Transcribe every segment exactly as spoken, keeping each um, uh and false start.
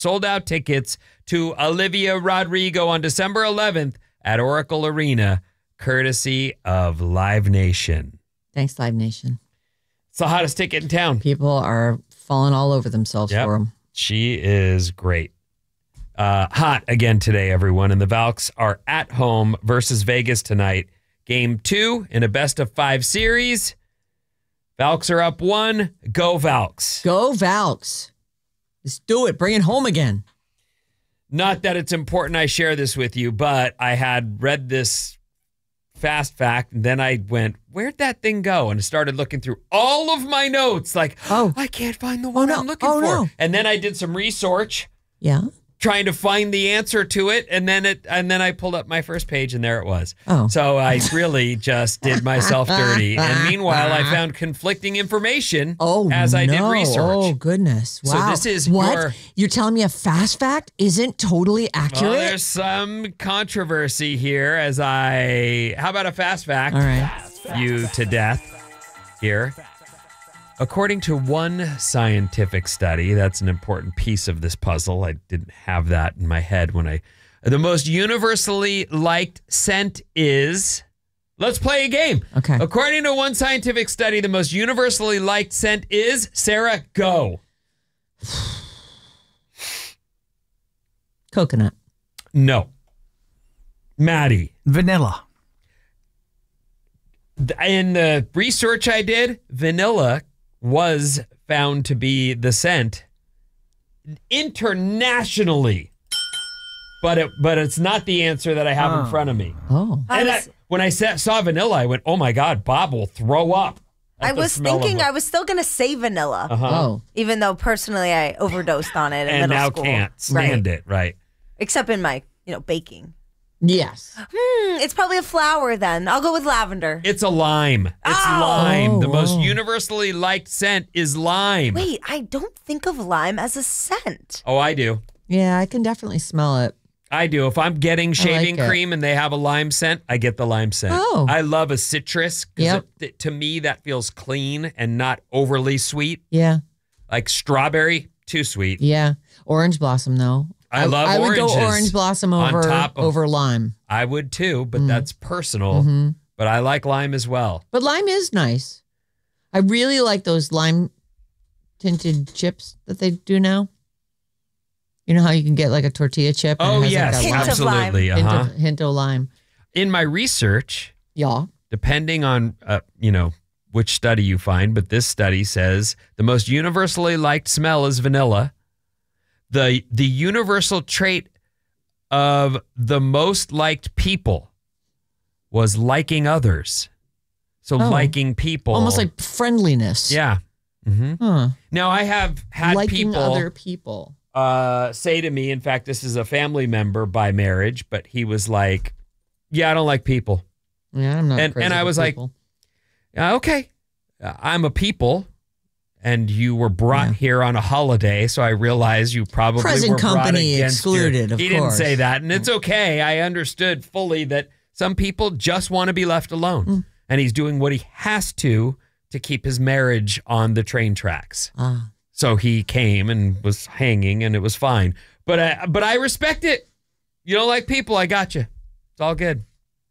sold out tickets to Olivia Rodrigo on December eleventh at Oracle Arena, courtesy of Live Nation. Thanks, Live Nation. It's the hottest ticket in town. People are falling all over themselves Yep. for them. She is great. Uh, hot again today, everyone. And the Valks are at home versus Vegas tonight. Game two in a best of five series. Valks are up one. Go Valks. Go Valks. Let's do it. Bring it home again. Not that it's important I share this with you, but I had read this fast fact, and then I went, where'd that thing go? And I started looking through all of my notes, like, oh, I can't find the one oh, no. I'm looking oh, for. No. And then I did some research. Yeah. Trying to find the answer to it, and then it, and then I pulled up my first page, and there it was. Oh. So I really just did myself dirty. And meanwhile, I found conflicting information oh, as I no. did research. Oh, goodness. Wow. So this is what? your... You're telling me a fast fact isn't totally accurate? Well, there's some controversy here as I... How about a fast fact? All right. You to death here. According to one scientific study, that's an important piece of this puzzle. I didn't have that in my head when I... The most universally liked scent is... Let's play a game. Okay. According to one scientific study, the most universally liked scent is... Sarah, go. Coconut. No. Maddie. Vanilla. In the research I did, vanilla was found to be the scent internationally, but it but it's not the answer that I have Oh. in front of me. Oh. And I I, was, when I sa- saw vanilla, I went, "Oh my God, Bob will throw up." at I the was smell of thinking it. I was still going to say vanilla, Uh-huh. Oh. even though personally I overdosed on it in and middle now school. can't stand right. it. Right? Except in my, you know, baking. Yes. Hmm, it's probably a flower then. I'll go with lavender. It's a lime. It's Oh. lime. The Oh, most wow. universally liked scent is lime. Wait, I don't think of lime as a scent. Oh, I do. Yeah, I can definitely smell it. I do. If I'm getting shaving it. cream and they have a lime scent, I get the lime scent. Oh. I love a citrus because Yep. to me that feels clean and not overly sweet. Yeah. Like strawberry, too sweet. Yeah. Orange blossom, though. I love I would oranges go orange blossom on over top of- over lime. I would too, but that's personal. Mm-hmm. But I like lime as well. But lime is nice. I really like those lime tinted chips that they do now. You know how you can get like a tortilla chip? and it Oh has, yes, like, a Hint lime- of lime. absolutely. hint, Uh-huh. of, hint of lime. In my research, Yeah. depending on uh, you know which study you find, but this study says the most universally liked smell is vanilla. The the universal trait of the most liked people was liking others. So Oh. liking people. Almost like friendliness. Yeah. hmm Huh. Now I have had Liking people other people. uh, say to me, in fact, this is a family member by marriage, but he was like, yeah, I don't like people. Yeah, I'm not And- crazy and I for was like, people. Uh, okay, uh, I'm a people, and you were brought Yeah. here on a holiday, so I realize you probably Present were brought company against your- excluded, of He didn't course. say that, and it's okay. I understood fully that some people just want to be left alone, Mm. and he's doing what he has to to keep his marriage on the train tracks. Ah. So he came and was hanging, and it was fine. But I, but I respect it. You don't like people, I got you. It's all good.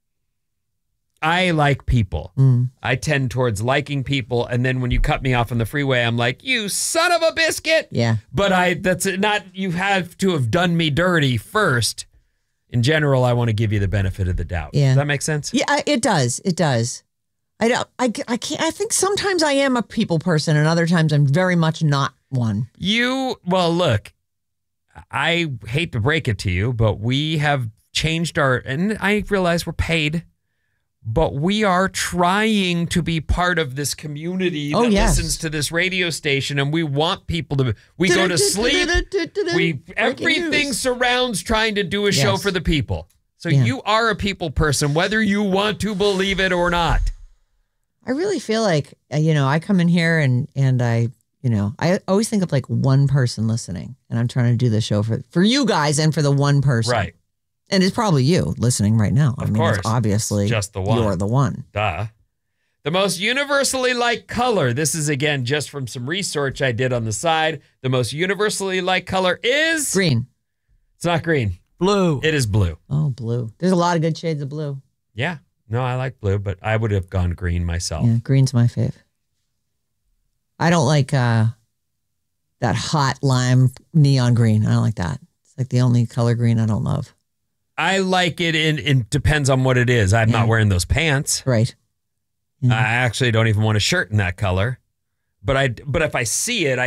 I like people. Mm. I tend towards liking people, and then when you cut me off on the freeway, I'm like, you son of a biscuit. Yeah. But I that's not, you have to have done me dirty first. In general, I want to give you the benefit of the doubt. Yeah. Does that make sense? Yeah, I- it does. It does. I don't. I, I can't. I think sometimes I am a people person, and other times I'm very much not one. You, well, look, I hate to break it to you, but we have changed our, and I realize we're paid, but we are trying to be part of this community Oh, that yes. listens to this radio station, and we want people to, we go to sleep, we, Breaking everything news. surrounds trying to do a show Yes. for the people. So Yeah. you are a people person, whether you want to believe it or not. I really feel like uh, you know I come in here and and I you know I always think of like one person listening, and I'm trying to do the show for for you guys and for the one person, Right. And it's probably you listening right now. I Of mean, course. it's obviously It's just the one. You're the one. Duh. The most universally liked color. This is, again, just from some research I did on the side. The most universally liked color is... Green. It's not green. Blue. It is blue. Oh, blue. There's a lot of good shades of blue. Yeah. No, I like blue, but I would have gone green myself. Yeah, green's my fave. I don't like uh, that hot lime neon green. I don't like that. It's like the only color green I don't love. I like it, and it depends on what it is. I'm Yeah. not wearing those pants. Right. Yeah. I actually don't even want a shirt in that color. But I, but if I see it, I